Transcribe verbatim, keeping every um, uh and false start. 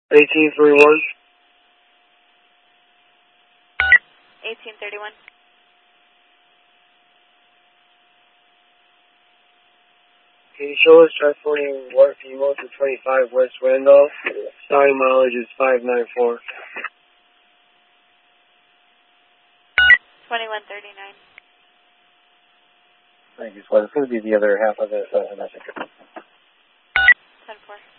eighteen thirty-one. eighteen thirty-one. Can you show us track forty-one Female to twenty-five West Randolph? Starting mileage is five ninety-four. twenty-one thirty-nine. Thank you, Swan. It's going to be the other half of this uh, message. ten four.